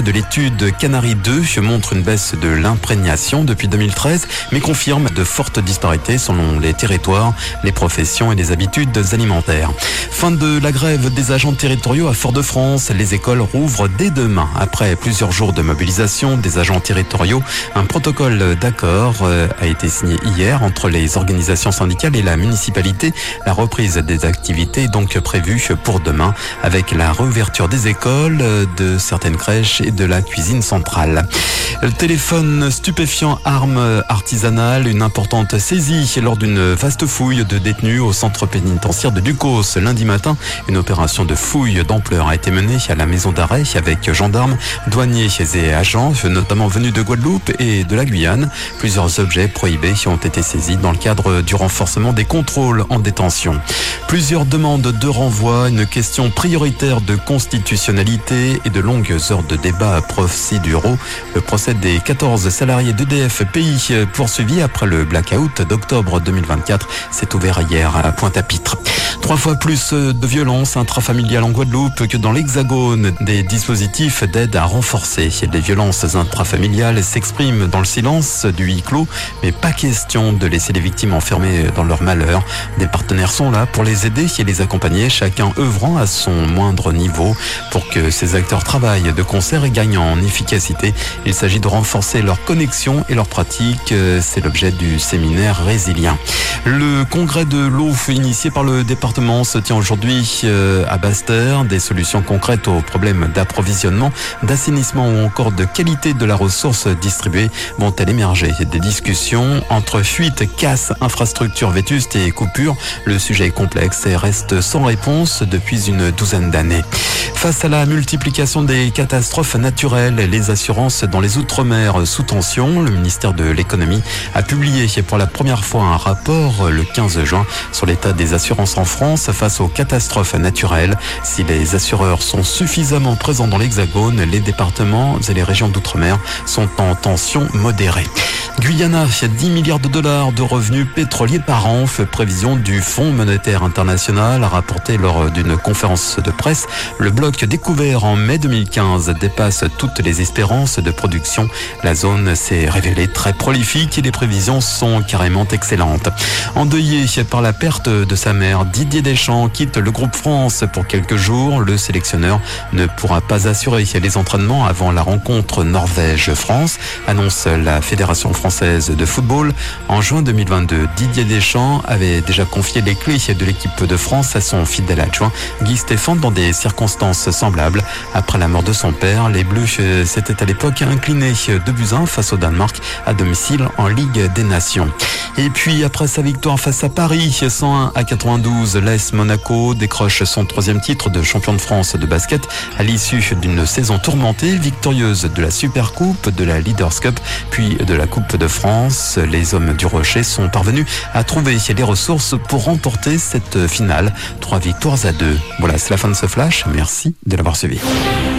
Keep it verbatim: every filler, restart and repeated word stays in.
De l'étude Canary deux montre une baisse de l'imprégnation depuis deux mille treize, mais confirme de fortes disparités selon les territoires, les professions et les habitudes alimentaires. Fin de la grève des agents territoriaux à Fort-de-France. Les écoles rouvrent dès demain. Après plusieurs jours de mobilisation des agents territoriaux, un protocole d'accord a été signé hier entre les organisations syndicales et la municipalité. La reprise des activités est donc prévue pour demain, avec la réouverture des écoles, de certaines crèches et de la cuisine centrale. Le téléphone stupéfiant, arme artisanale, une importante saisie lors d'une vaste fouille de détenus au centre pénitentiaire de Ducos. Lundi matin, une opération de fouille d'ampleur a été menée à la maison d'arrêt avec gendarmes, douaniers et agents, notamment venus de Guadeloupe et de la Guyane. Plusieurs objets prohibés ont été saisis dans le cadre du renforcement des contrôles en détention. Plusieurs demandes de renvoi, une question prioritaire de constitutionnalité et de longues heures de débat procéduraux. Le procès des quatorze salariés d'E D F P I poursuivis après le blackout d'octobre deux mille vingt-quatre s'est ouvert hier à Pointe-à-Pitre. Trois fois plus de violences intrafamiliales en Guadeloupe que dans l'Hexagone. Des dispositifs d'aide à renforcer. Les violences intrafamiliales s'expriment dans le silence du huis clos, mais pas question de laisser les victimes enfermées dans leur malheur. Des partenaires sont là pour les aider et les accompagner, chacun œuvrant à son moindre niveau pour que ces acteurs travaillent de concert et gagnent en efficacité. Il s'agit de renforcer leur connexion et leur pratique. C'est l'objet du séminaire résilient. Le congrès de l'eau initié par le département se tient aujourd'hui à Basse-Terre. Des solutions concrètes aux problèmes d'approvisionnement, d'assainissement ou encore de qualité de la ressource distribuée vont-elles émerger. Des discussions entre fuites, casses, infrastructures vétustes et coupures. Le sujet est complexe et reste sans réponse depuis une douzaine d'années. Face à la multiplication des catastrophes naturelles, les assurances dans les Outre-mer sous tension, le ministère de l'économie a publié pour la première fois un rapport le quinze juin sur l'état des assurances en France face aux catastrophes naturelles. Si les assureurs sont suffisamment présents dans l'Hexagone, les départements et les régions d'Outre-mer sont en tension modérée. Guyana, dix milliards de dollars de revenus pétroliers par an, prévision du Fonds monétaire international, a rapporté lors d'une conférence de presse. Le bloc découvert en mai deux mille quinze dépasse toutes les espérances de production. La zone s'est révélée très prolifique et les prévisions sont carrément excellentes. Endeuillé par la perte de sa mère, Didier Deschamps quitte le groupe France pour quelques jours. Le sélectionneur ne pourra pas assurer les entraînements avant la rencontre Norvège-France, annonce la Fédération française de football. En juin deux mille vingt-deux, Didier Deschamps avait déjà confié les clés de l'équipe de France à son fidèle adjoint Guy Stéphane dans des circonstances semblables. Après la mort de son père, les Bleus s'étaient à l'époque inclinés deux buts à un face au Danemark à domicile en Ligue des Nations. Et puis après sa victoire face à Paris, cent un à quatre-vingt-douze, l'A S Monaco décroche son troisième titre de champion de France de basket à l'issue d'une saison tourmentée, victorieuse de la Supercoupe, de la Leaders Cup, puis de la Coupe de France. Les hommes du Rocher sont parvenus à trouver les ressources pour remporter cette finale. Trois victoires à deux. Voilà, c'est la fin de ce flash. Merci de l'avoir suivi.